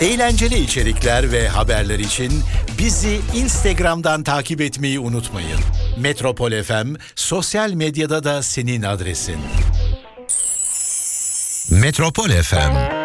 Eğlenceli içerikler ve haberler için bizi Instagram'dan takip etmeyi unutmayın. Metropol FM sosyal medyada da senin adresin. Metropol FM